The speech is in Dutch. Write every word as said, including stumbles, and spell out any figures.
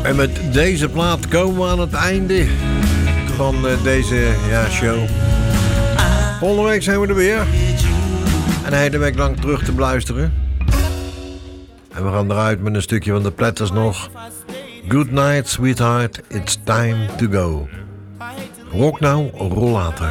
En met deze plaat komen we aan het einde van uh, deze ja, show. Volgende week zijn we er weer. En een hele week lang terug te beluisteren. En we gaan eruit met een stukje van de Platters nog. Good night, sweetheart, it's time to go. Rock nou, roll later.